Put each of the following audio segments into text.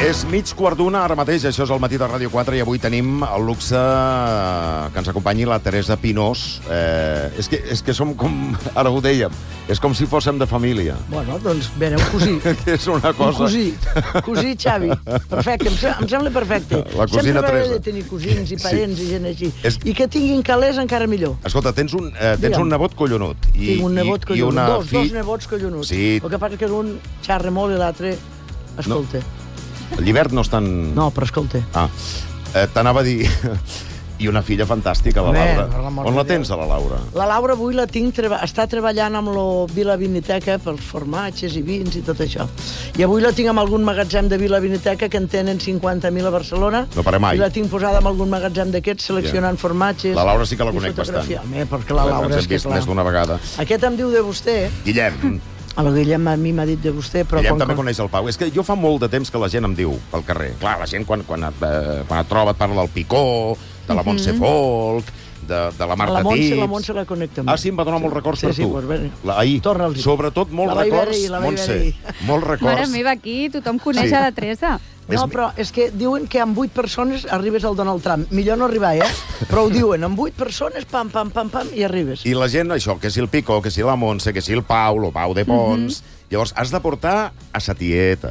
És mig quart d'una ara mateix, això és el matí de Ràdio 4 i avui tenim el luxe que ens acompanyi la Teresa Pinós. És que som com... Ara ho dèiem, és com si fóssim de família. Bueno, doncs, bé, un cosí. És una cosa... Cosí Xavi. Perfecte, em sembla perfecte. La cosina Sempre Teresa. Sempre de tenir cosins i parents i gent així. I que tinguin calés encara millor. Escolta, tens un nebot collonut. Tinc un nebot collonut, dos nebots collonuts. Sí. El que passa que un xarra molt i l'altre escolta. L'hivern no és tan... No, però escolta. T'anava a dir... I una filla fantàstica, la Laura. On la tens, a la Laura? La Laura avui la tinc... Està treballant amb la Vila Viniteca pels formatges i vins i tot això. I avui la tinc amb algun magatzem de Vila Viniteca que en tenen 50.000 a Barcelona. No para mai. I la tinc posada amb algun magatzem d'aquests seleccionant formatges. La Laura sí que la conec bastant. Home, perquè la Laura és que clar. Més d'una vegada. Aquest em diu de vostè. Guillem. El Guillem a mi m'ha dit de vostè, però... Guillem també coneix el Pau. És que jo fa molt de temps que la gent em diu pel carrer. Clar, la gent quan et troba et parla del Picó, de la Montse Folk, de la Marta Tips... La Montse la conec també. Sí, em va donar molts records per tu. Ahir. Sobretot molts records, Montse. Molts records. Mare meva, aquí tothom coneix a la Teresa. No, però és que diuen que amb 8 persones arribes al Donald Trump. Millor no arribar, Però ho diuen, amb 8 persones, pam, pam, pam, pam, i arribes. I la gent, això, que si el Pico, que si la Montse, que si el Pau de Pons... Llavors, has de portar a sa tieta,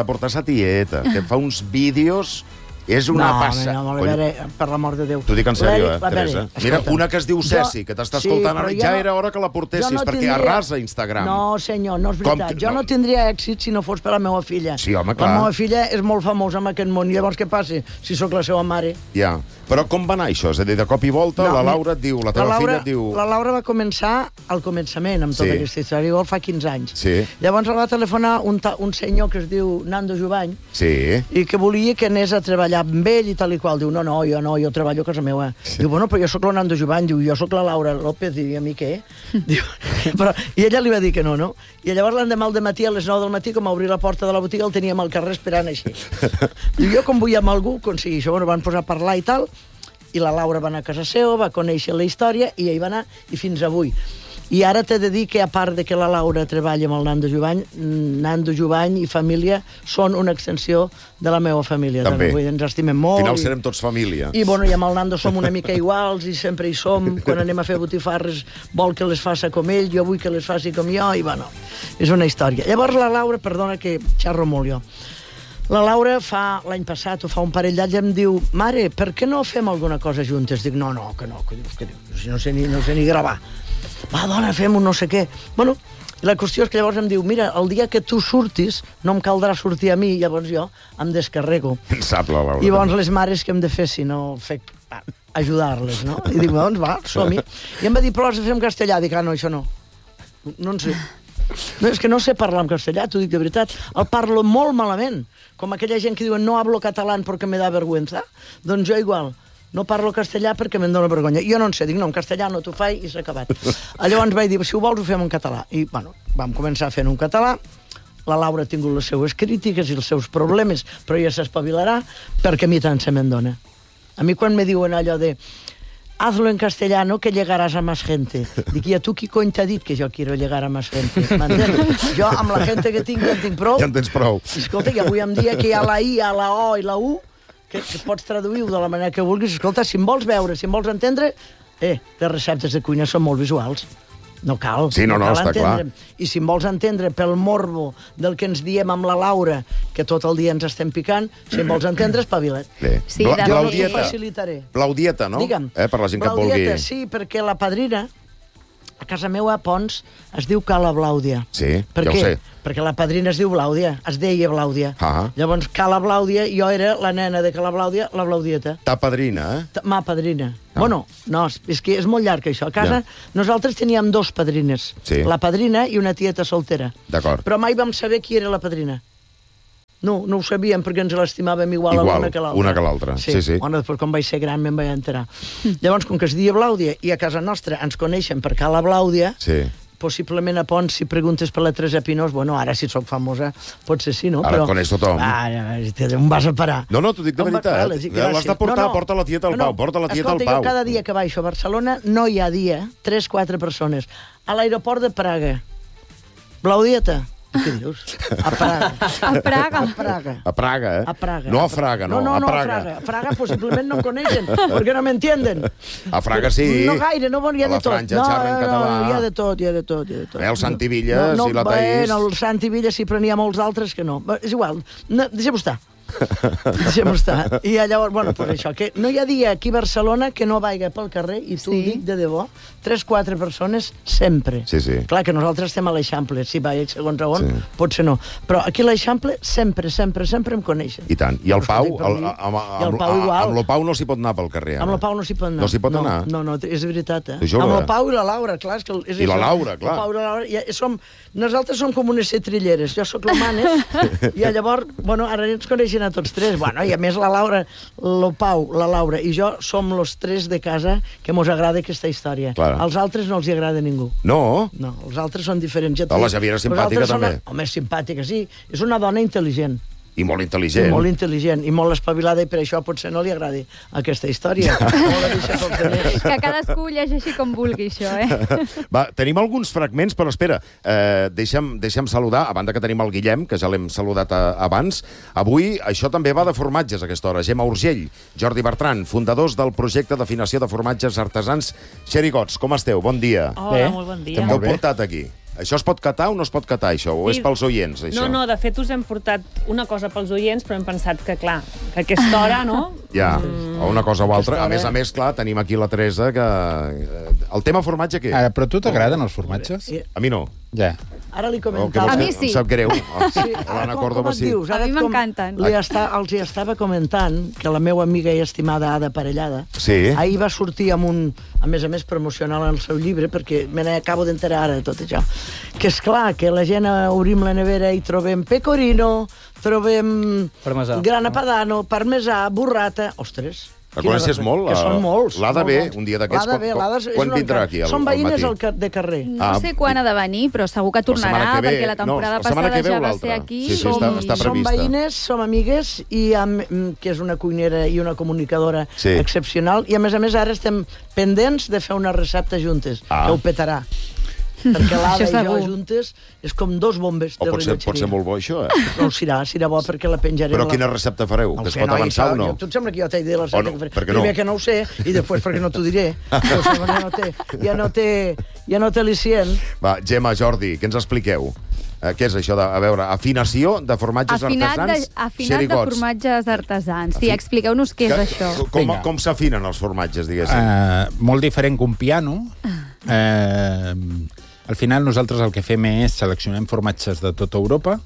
que fa uns vídeos... És una passa. No, a veure, per l'amor de Déu. T'ho dic en sèrio, Teresa. Mira, una que es diu Ceci, que t'està escoltant ara, ja era hora que la portessis, perquè arrasa Instagram. No, senyor, no és veritat. Jo no tindria èxit si no fos per la meva filla. Sí, home, clar. La meva filla és molt famosa en aquest món. Llavors, què passa si sóc la seva mare? Ja. Però com va anar això? És a dir, de cop i volta, la Laura et diu, la teva filla et diu... La Laura va començar al començament amb tota aquesta història, igual fa 15 anys. Sí. Llavors va telefonar un senyor que es diu Nando Jubany, i que volia que anés a treballar amb ell i tal i qual. Diu, no, jo treballo a casa meva. Diu, bueno, però jo sóc la Nando Jubany. Diu, jo sóc la Laura López. Diu, i a mi què? I ella li va dir que no. I llavors l'endemà al dematí, a les 9 del matí, com a obrir la porta de la botiga, el teníem al carrer esperant així. Diu, jo com vull amb algú, aconseguir això. Bueno, van posar a parlar i tal, i la Laura va anar a casa seva, va conèixer la història, i ell va anar, i fins avui. I ara t'he de dir que, a part de que la Laura treballa amb el Nando Jubany i família són una extensió de la meva família. També. Ens estimem molt. Al final serem tots família. I amb el Nando som una mica iguals, i sempre hi som. Quan anem a fer botifarres vol que les faci com ell, jo vull que les faci com jo, i bueno, és una història. Llavors la Laura, perdona que xerro molt jo, la Laura l'any passat o fa un parell d'anys em diu, mare, per què no fem alguna cosa juntes? Dic, no, que dius, no sé ni gravar. Va, dona, fem un no sé què. Bueno, la qüestió és que llavors em diu, mira, el dia que tu surtis, no em caldrà sortir a mi, llavors jo em descarrego. En sap la Laura. I llavors les mares que hem de fer, si no, ajudar-les, no? I dic, doncs va, som-hi. I em va dir, però has de fer en castellà. Dic, no, això no. No en sé. No, és que no sé parlar en castellà, t'ho dic de veritat. El parlo molt malament. Com aquella gent que diuen, no hablo catalán porque me da vergüenza. Doncs jo igual. No parlo castellà perquè me'n dóna vergonya. Jo no en sé, dic, no, en castellà no t'ho faig i s'ha acabat. Llavors vaig dir, si ho vols ho fem en català. I, bueno, vam començar fent un català. La Laura ha tingut les seues crítiques i els seus problemes, però ja s'espavilarà perquè a mi tant se me'n dona. A mi quan me diuen allò de hazlo en castellano que llegaràs a más gente. Dic, i a tu qui cony t'ha dit que jo quiero llegar a más gente? M'entens? Jo amb la gent que tinc ja en tinc prou. Ja en tens prou. Escolta, i avui em dia que hi ha la I, hi ha la O i la U, que pots traduir-ho de la manera que vulguis. Escolta, si em vols veure, si em vols entendre, les receptes de cuina són molt visuals. No cal. Sí, no, està clar. I si em vols entendre pel morbo del que ens diem amb la Laura, que tot el dia ens estem picant, si em vols entendre, espavila't. Sí, jo t'ho facilitaré. Blaudieta, no? Digue'm. Per la gent que et vulgui. Blaudieta, sí, perquè la padrina, a casa meva, a Pons, es diu Cala Blàudia. Sí, ja ho sé. Perquè la padrina es diu Blàudia, es deia Blàudia. Llavors, Cala Blàudia, jo era la nena de Cala Blàudia, la Blaudieta. Ta padrina, Ma padrina. Bueno, no, és que és molt llarg, això. A casa, nosaltres teníem 2 padrines. La padrina i una tieta soltera. D'acord. Però mai vam saber qui era la padrina. No ho sabíem perquè ens l'estimàvem igual a una que l'altra. Una que l'altra, sí. Bueno, després quan vaig ser gran me'n vaig enterar. Llavors, com que es deia Blàudia i a casa nostra ens coneixen per Cala Blàudia, possiblement a Pons, si preguntes per la Teresa Pinós, bueno, ara si sóc famosa, potser sí, no? Ara coneix tothom. On vas a parar? No, t'ho dic de veritat. L'has de portar, porta la tieta al Pau, porta la tieta al Pau. Escolta, jo cada dia que baixo a Barcelona no hi ha dia 3-4 persones. A l'aeroport de Praga, Blaudieta, Què dius? A Praga. A Praga. A Praga. A Praga, eh? A Praga. No a Fraga, no, no, a a Praga. Praga. Praga possiblement no coneixen, perquè no m'entienden. A Fraga sí. No gaire, no, hi ha A la de tot. Franja xerren català. No, hi ha de tot, hi ha de tot. El Santi Villas i la Taís. Bueno, el Santi Villas sí, però n'hi ha molts altres que no. És igual, deixem-ho estar. Deixem-ho estar. I llavors, bueno, pues això, que no hi ha dia aquí a Barcelona que no vaiga pel carrer, i tu ho dic de debò, 3-4 persones sempre. Sí, sí. Clar que nosaltres estem a l'Eixample, si vaig segons a on, potser no. Però aquí a l'Eixample sempre em coneixen. I tant. I el Pau, igual. amb el Pau no s'hi pot anar pel carrer. Amb el Pau no s'hi pot anar. No s'hi pot anar? No, és veritat, eh? T'ho juro, amb el Pau i la Laura, clar. És que és I la Laura, clar. El Pau i la Laura, nosaltres som com unes cetrilleres. Jo sóc la Manes, i llavors, bueno, ara ens coneixen a tots tres. Bueno, i a més la Laura, el Pau, la Laura i jo som los tres de casa que mos agrada aquesta història. Clar. Als altres no els hi agrada ningú. No? No, els altres són diferents. La Javiera és simpàtica, també. Home, és simpàtica, sí. És una dona intel·ligent. I molt intel·ligent. Molt intel·ligent i molt espavilada, i per això potser no li agradi aquesta història. Que cadascú llegeixi com vulgui, això, eh? Va, tenim alguns fragments, però espera, deixa'm saludar, a banda que tenim el Guillem, que ja l'hem saludat abans. Avui això també va de formatges a aquesta hora. Gemma Urgell, Jordi Bertran, fundadors del projecte d'afinació de formatges artesans Xerigots. Com esteu? Bon dia. Hola, molt bon dia. Què m'heu portat aquí? Això es pot catar o no es pot catar, això? O és pels oients, això? No, de fet us hem portat una cosa pels oients, però hem pensat que, clar, que a aquesta hora, no? Ja, o una cosa o altra. A més, clar, tenim aquí la Teresa, que... El tema formatge, què? Ara, però a tu t'agraden els formatges? A mi no. Ja. Ara li comentava... A mi sí. Em sap greu. Sí, L'Anna com Córdoba et sí. dius? A mi m'encanten. Els hi estava comentant que la meva amiga i estimada Ada Parellada ahir va sortir amb un, a més promocional en el seu llibre, perquè me n'acabo d'enterar ara de tot això, que és clar que la gent obrim la nevera i trobem pecorino, trobem grana padano, parmesà, burrata... Ostres! La coneixes molt? Que són molts. L'Ada ve, un dia d'aquests, quan vindrà aquí al matí? Són veïnes de carrer. No sé quan ha de venir, però segur que tornarà, perquè la temporada passada ja va ser aquí. Sí, està prevista. Som veïnes, som amigues, que és una cuinera i una comunicadora excepcional, i a més ara estem pendents de fer una recepta juntes, que ho petarà. Perquè l'Ada i jo juntes és com dos bombes de rellotgeria. Pot ser molt bo, això, eh? No, serà bo perquè la penjaré... Però quina recepta fareu? Que es pot avançar o no? Tu et sembla que jo t'he dit la recepta que faré? Per què no? Primer que no ho sé, i després perquè no t'ho diré. Ja no té al·licient. Va, Gemma, Jordi, què ens expliqueu? Què és això de, a veure, afinació de formatges artesans? Afinat de formatges artesans. Sí, expliqueu-nos què és això. Com s'afinen els formatges, diguéssim? Molt diferent que un piano. Al final nosaltres el que fem és seleccionem formatges de tota Europa,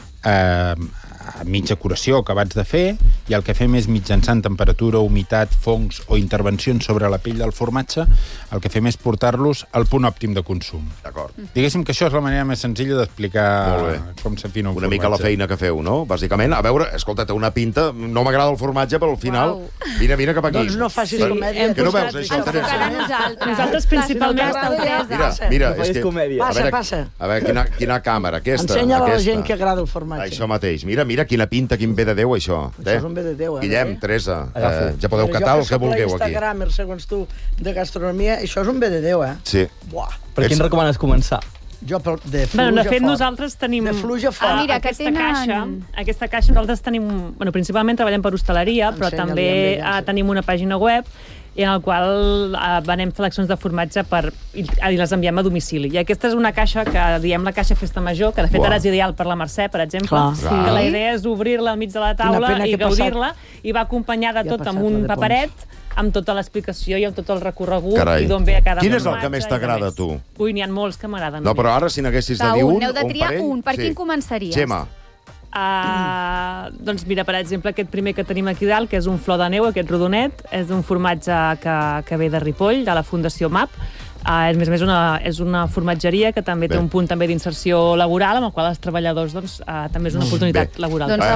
a mitja curació, acabats de fer, i el que fem és mitjançant temperatura, humitat, fongs o intervencions sobre la pell del formatge, el que fem és portar-los al punt òptim de consum. D'acord. Diguéssim que això és la manera més senzilla d'explicar com s'afina un formatge. Una mica la feina que feu, no? Bàsicament, a veure, escolta, té una pinta, no m'agrada el formatge, però al final, vine cap aquí. Doncs no facis comèdia. Que no veus, això, Teresa? Nosaltres principalment Mira, és que... Passa. A veure, quina càmera, aquesta. Ensenya-la a la gent que agrada el formatge. Això mateix. Mira quina pinta, quin bé de Déu, això. Això és un bé de Déu, eh? Guillem, Teresa, ja podeu catar el que vulgueu aquí. Instagramer, segons tu, de gastronomia, això és un bé de Déu, eh? Sí. Per quin recomanes començar? Jo de fluja fort. De fet, fort. nosaltres tenim... De fluja fort. Mira, que tenen... Aquesta caixa nosaltres tenim... Bueno, principalment treballem per hostaleria, però també tenim una pàgina web en el qual venem seleccions de formatge i les enviem a domicili. I aquesta és una caixa que diem la caixa Festa Major, que de fet ara és ideal per la Mercè, per exemple, que la idea és obrir-la al mig de la taula i gaudir-la, i va acompanyada tot amb un paperet, amb tota l'explicació i amb tot el recorregut i d'on ve a cada formatge. Quin és el que més t'agrada, tu? Ui, n'hi ha molts que m'agraden. No, però ara si n'haguessis de dir un, n'heu de triar un. Per quin començaries? Gemma. Doncs mira, per exemple, aquest primer que tenim aquí dalt, que és un flor de neu, aquest rodonet, és un formatge que ve de Ripoll, de la Fundació MAP. És una formatgeria que també té un punt d'inserció laboral, amb el qual els treballadors també és una oportunitat laboral.